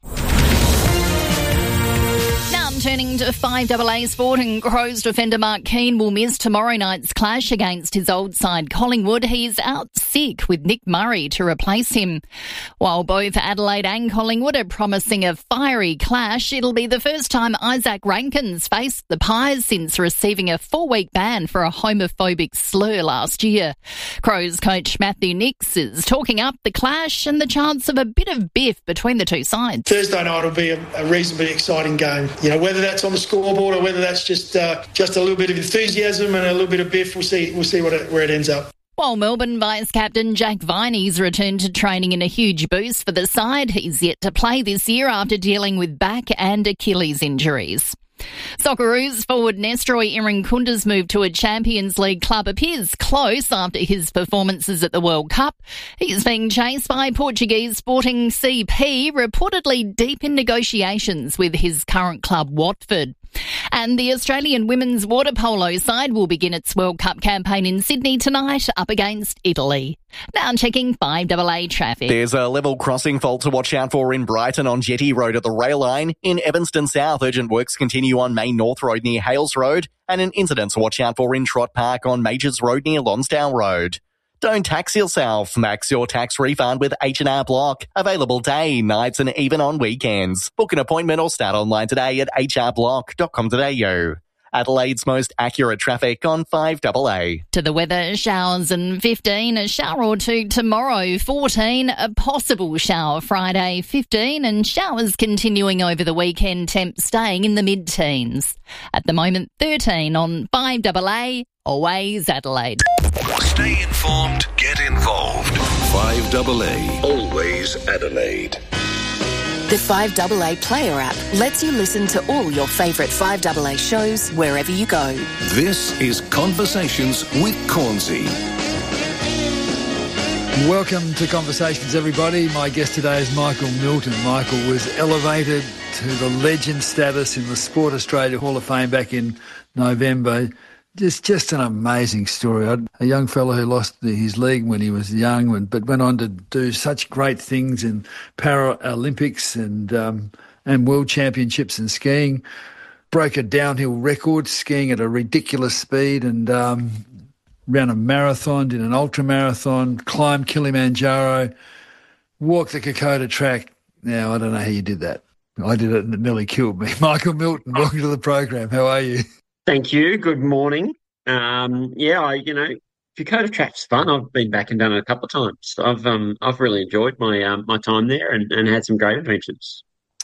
Turning to five A A sport, and Crows defender Mark Keane will miss tomorrow night's clash against his old side Collingwood. He's out sick with Nick Murray to replace him. While both Adelaide and Collingwood are promising a fiery clash, it'll be the first time Isaac Rankins faced the Pies since receiving a four-week ban for a homophobic slur last year. Crows coach Matthew Nix is talking up the clash and the chance of a bit of biff between the two sides. Thursday night will be a, a reasonably exciting game. You know, whether that's on the scoreboard or whether that's just uh, just a little bit of enthusiasm and a little bit of biff, we'll see. We'll see what it, where it ends up. While Melbourne vice-captain Jack Viney's returned to training in a huge boost for the side, he's yet to play this year after dealing with back and Achilles injuries. Socceroos forward Nestroy Irankund's move to a Champions League club appears close after his performances at the World Cup. He's being chased by Portuguese Sporting C P, reportedly deep in negotiations with his current club Watford. And the Australian women's water polo side will begin its World Cup campaign in Sydney tonight up against Italy. Now checking five A A traffic. There's a level crossing fault to watch out for in Brighton on Jetty Road at the rail line. In Evanston South, urgent works continue on Main North Road near Hales Road. And an incident to watch out for in Trott Park on Majors Road near Lonsdale Road. Don't tax yourself. Max your tax refund with H and R Block. Available day, nights and even on weekends. Book an appointment or start online today at h r block dot com dot a u. Adelaide's most accurate traffic on five A A. To the weather, showers and fifteen, a shower or two tomorrow, fourteen, a possible shower Friday, fifteen, and showers continuing over the weekend, temp staying in the mid-teens. At the moment, thirteen on five A A, always Adelaide. Stay informed, get involved. five A A, always Adelaide. The five A A Player app lets you listen to all your favourite five A A shows wherever you go. This is Conversations with Cornsey. Welcome to Conversations, everybody. My guest today is Michael Milton. Michael was elevated to the legend status in the Sport Australia Hall of Fame back in November. Just, just an amazing story. I'd, a young fellow who lost the, his leg when he was young, but went on to do such great things in Paralympics and um, and World Championships in skiing. Broke a downhill record skiing at a ridiculous speed, and um, ran a marathon, did an ultra marathon, climbed Kilimanjaro, walked the Kokoda track. Now I don't know how you did that. I did it and it nearly killed me. Michael Milton, welcome to the program. How are you? Thank you. Good morning. Um, yeah, I, you know, Kokoda track's fun. I've been back and done it a couple of times. I've um, I've really enjoyed my um, my time there and, and had some great adventures.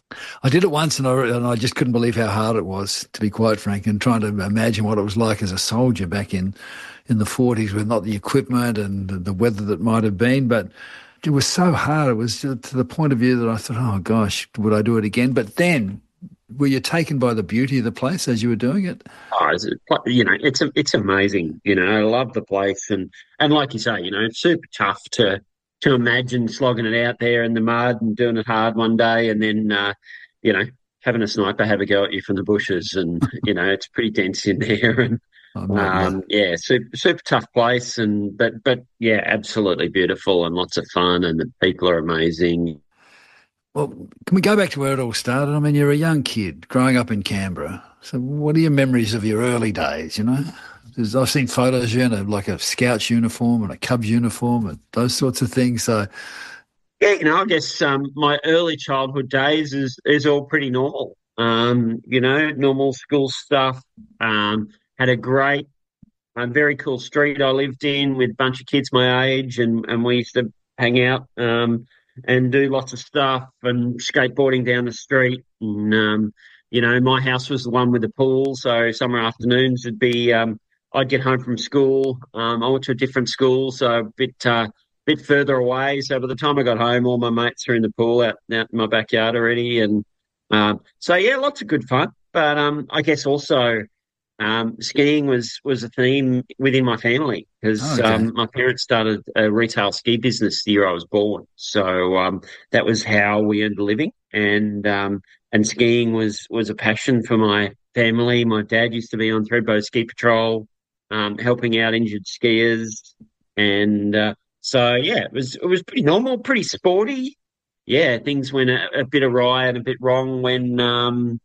I did it once and I, and I just couldn't believe how hard it was, to be quite frank, and trying to imagine what it was like as a soldier back in, in the forties with not the equipment and the weather that might have been, but it was so hard. It was to the point of view that I thought, oh gosh, would I do it again? But then, were you taken by the beauty of the place as you were doing it? Oh, it's, you know, it's it's amazing. You know, I love the place, and, and like you say, you know, it's super tough to to imagine slogging it out there in the mud and doing it hard one day, and then uh, you know, having a sniper have a go at you from the bushes, and you know, it's pretty dense in there, and oh, um, yeah, super super tough place, and but but yeah, absolutely beautiful and lots of fun, and the people are amazing. Well, can we go back to where it all started? I mean, you're a young kid growing up in Canberra. So what are your memories of your early days, you know? There's, I've seen photos of you in a, like a Scouts uniform and a Cubs uniform and those sorts of things. So, yeah, you know, I guess um, my early childhood days is, is all pretty normal. Um, you know, normal school stuff. Um, had a great, um, very cool street I lived in with a bunch of kids my age, and, and we used to hang out um, and do lots of stuff and skateboarding down the street. And, um, you know, my house was the one with the pool, so summer afternoons would be, um, I'd get home from school. Um, I went to a different school, so a bit, uh, bit further away. So by the time I got home, all my mates were in the pool out, out in my backyard already. And um, so, yeah, lots of good fun. But um, I guess also um, skiing was, was a theme within my family because oh, okay. um, my parents started a retail ski business the year I was born. So um, that was how we earned a living. And um, and skiing was, was a passion for my family. My dad used to be on Thredbo Ski Patrol, um, helping out injured skiers. And uh, so, yeah, it was it was pretty normal, pretty sporty. Yeah, things went a, a bit awry and a bit wrong when um,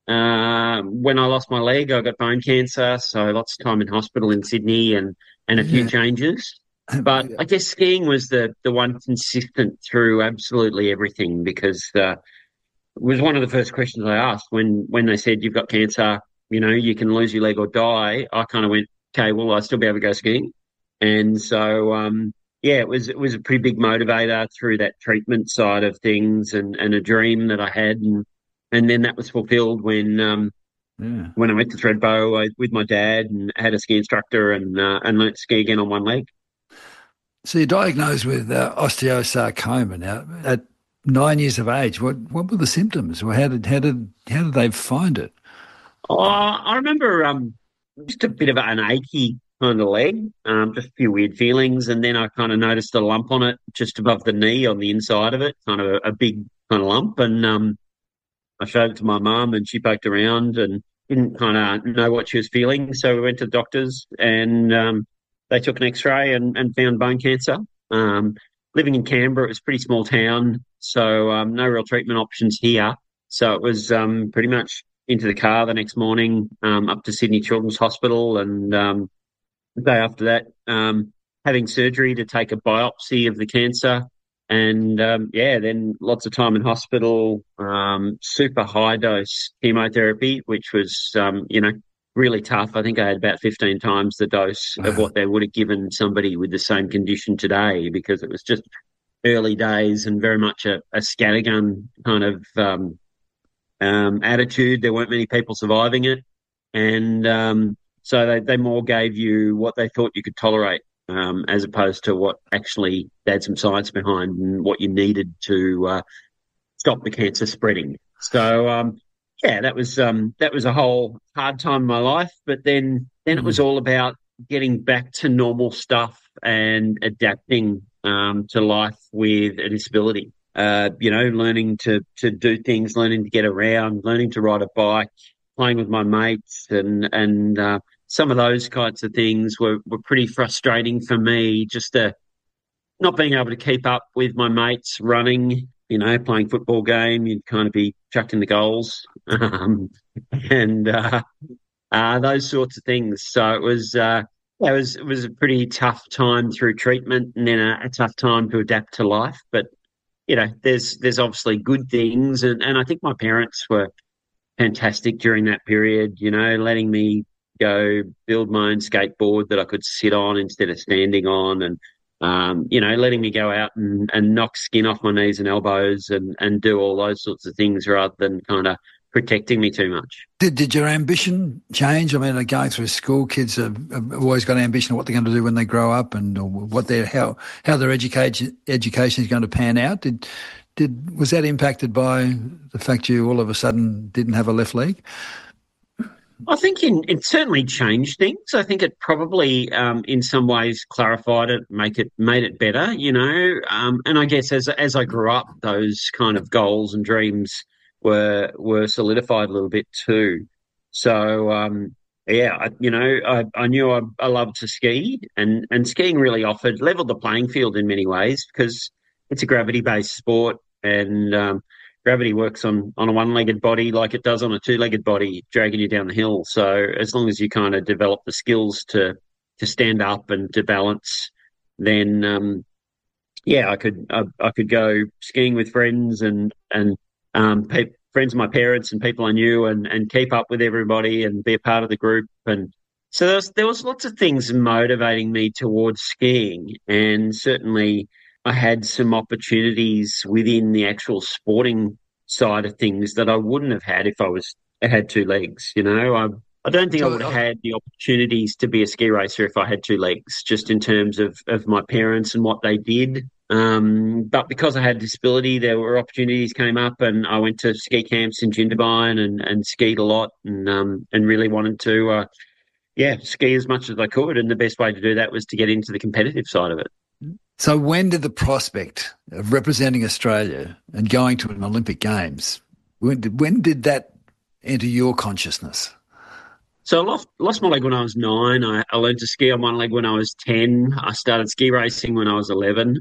uh, when I lost my leg. I got bone cancer, so lots of time in hospital in Sydney and, and a few yeah. changes. But I guess skiing was the, the one consistent through absolutely everything because uh, it was one of the first questions I asked when, when they said, you've got cancer, you know, you can lose your leg or die. I kind of went, okay, well, I'll still be able to go skiing. And so, um, yeah, it was it was a pretty big motivator through that treatment side of things and, and a dream that I had. And, and then that was fulfilled when um, yeah. when I went to Thredbo I, with my dad and had a ski instructor and, uh, and learnt to ski again on one leg. So you're diagnosed with uh, osteosarcoma now at nine years of age. What what were the symptoms? Or how did how did how did they find it? Oh, I remember um, just a bit of an achy kind of leg, um, just a few weird feelings, and then I kind of noticed a lump on it just above the knee on the inside of it, kind of a, a big kind of lump, and um, I showed it to my mum, and she poked around and didn't kind of know what she was feeling, so we went to the doctors and. Um, They took an X-ray and, and found bone cancer. Um, living in Canberra, it was a pretty small town, so um, no real treatment options here. So it was um, pretty much into the car the next morning, um, up to Sydney Children's Hospital, and um, the day after that, um, having surgery to take a biopsy of the cancer. And, um, yeah, then lots of time in hospital, um, super high-dose chemotherapy, which was, um, you know, really tough. I think I had about fifteen times the dose wow. of what they would have given somebody with the same condition today because it was just early days and very much a, a scattergun kind of um, um, attitude. There weren't many people surviving it. And um, so they, they more gave you what they thought you could tolerate um, as opposed to what actually they had some science behind and what you needed to uh, stop the cancer spreading. So, um, Yeah, that was um, that was a whole hard time in my life, but then then it was all about getting back to normal stuff and adapting um, to life with a disability. Uh, you know, learning to to do things, learning to get around, learning to ride a bike, playing with my mates, and and uh, some of those kinds of things were, were pretty frustrating for me, just to not being able to keep up with my mates running, you know, playing football game, you'd kind of be chucking the goals um, and uh, uh, those sorts of things. So it was, uh, yeah, it was, it was a pretty tough time through treatment, and then a, a tough time to adapt to life. But, you know, there's there's obviously good things, and, and I think my parents were fantastic during that period, you know, letting me go build my own skateboard that I could sit on instead of standing on, and Um, you know, letting me go out and, and knock skin off my knees and elbows and, and do all those sorts of things rather than kind of protecting me too much. Did did your ambition change? I mean, like going through school, kids have, have always got an ambition of what they're going to do when they grow up, and what their how how their education education is going to pan out. Did did was that impacted by the fact you all of a sudden didn't have a left leg? I think in, it certainly changed things. I think it probably, um, in some ways, clarified it, make it, made it better. You know, um, and I guess as as I grew up, those kind of goals and dreams were were solidified a little bit too. So um, yeah, I, you know, I, I knew I, I loved to ski, and and skiing really offered leveled the playing field in many ways, because it's a gravity based sport, and um, gravity works on, on a one-legged body like it does on a two-legged body, dragging you down the hill. So as long as you kind of develop the skills to to stand up and to balance, then um, yeah, I could I, I could go skiing with friends and and um, pe- friends of my parents and people I knew, and, and keep up with everybody and be a part of the group. And so there was there was lots of things motivating me towards skiing, and certainly I had some opportunities within the actual sporting side of things that I wouldn't have had if I was I had two legs. You know, I I don't think so, I would have had the opportunities to be a ski racer if I had two legs, just in terms of, of my parents and what they did. Um, but because I had a disability, there were opportunities came up, and I went to ski camps in Jindabyne and, and skied a lot, and um, and really wanted to, uh, yeah, ski as much as I could. And the best way to do that was to get into the competitive side of it. So when did the prospect of representing Australia and going to an Olympic Games, when did, when did that enter your consciousness? So I lost, lost my leg when I was nine. I, I learned to ski on one leg when I was ten. I started ski racing when I was eleven.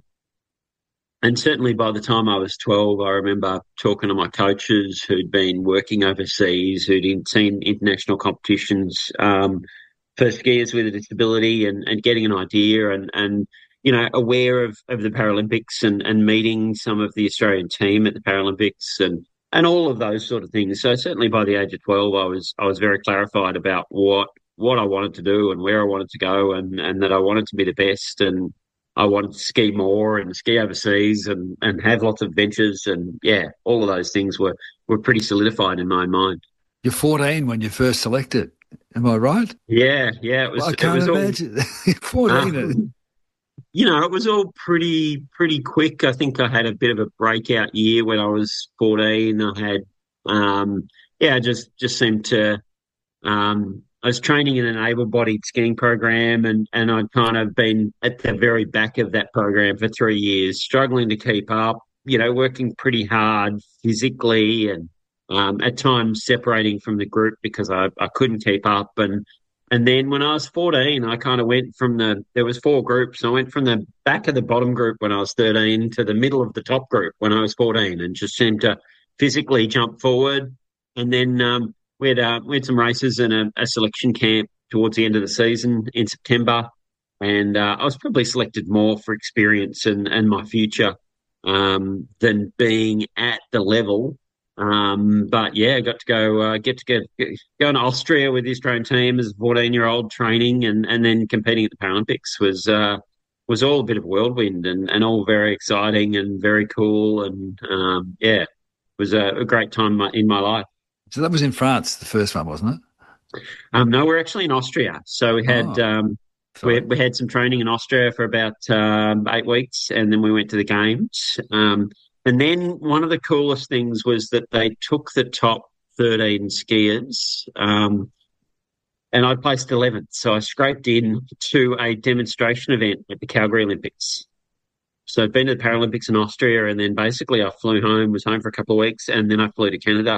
And certainly by the time I was twelve, I remember talking to my coaches who'd been working overseas, who'd seen international competitions um, for skiers with a disability, and, and getting an idea and, and you know, aware of, of the Paralympics, and, and meeting some of the Australian team at the Paralympics, and, and all of those sort of things. So certainly by the age of twelve, I was I was very clarified about what what I wanted to do and where I wanted to go, and, and that I wanted to be the best, and I wanted to ski more and ski overseas and, and have lots of adventures. And, yeah, all of those things were, were pretty solidified in my mind. You're fourteen when you first selected, am I right? Yeah, yeah. It was, well, I can't it was imagine. All, fourteen. Um, You know, it was all pretty pretty quick. I think I had a bit of a breakout year when I was fourteen. I had, um, yeah, just just seemed to. Um, I was training in an able-bodied skiing program, and and I'd kind of been at the very back of that program for three years, struggling to keep up. You know, working pretty hard physically, and um, at times separating from the group because I, I couldn't keep up. And And then when I was fourteen, I kind of went from the, there was four groups. I went from the back of the bottom group when I was thirteen to the middle of the top group when I was fourteen, and just seemed to physically jump forward. And then um, we, had, uh, we had some races and a, a selection camp towards the end of the season in September. And uh, I was probably selected more for experience and, and my future um, than being at the level. Um, but yeah, got to go, uh, get to go, go to Austria with the Australian team as a fourteen year old training, and, and then competing at the Paralympics was, uh, was all a bit of a whirlwind, and, and all very exciting and very cool. And, um, yeah, it was a, a great time in my life. So that was in France, the first one, wasn't it? Um, no, we're actually in Austria. So we had, oh, um, we, we had some training in Austria for about, um, eight weeks, and then we went to the games. Um, And then one of the coolest things was that they took the top thirteen skiers, um, and I placed eleventh. So I scraped in to a demonstration event at the Calgary Olympics. So I'd been to the Paralympics in Austria, and then basically I flew home, was home for a couple of weeks, and then I flew to Canada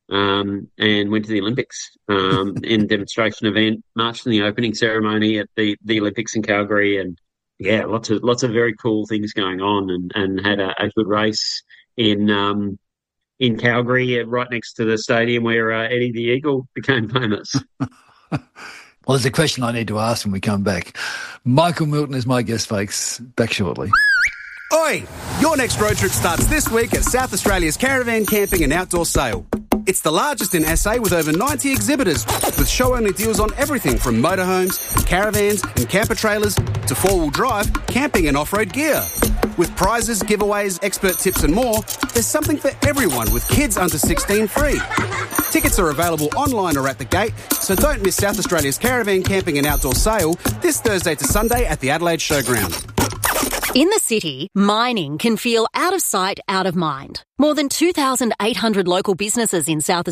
um, and went to the Olympics um, in a demonstration event, marched in the opening ceremony at the, the Olympics in Calgary, and yeah, lots of lots of very cool things going on, and, and had a, a good race in um, in Calgary, right next to the stadium where uh, Eddie the Eagle became famous. Well, there's a question I need to ask when we come back. Michael Milton is my guest, folks. Back shortly. Oi! Your next road trip starts this week at South Australia's Caravan Camping and Outdoor Sale. It's the largest in S A with over ninety exhibitors, with show-only deals on everything from motorhomes, caravans and camper trailers to four-wheel drive, camping and off-road gear. With prizes, giveaways, expert tips and more, there's something for everyone with kids under sixteen free. Tickets are available online or at the gate, so don't miss South Australia's Caravan Camping and Outdoor Sale this Thursday to Sunday at the Adelaide Showground. In the city, mining can feel out of sight, out of mind. More than two thousand eight hundred local businesses in South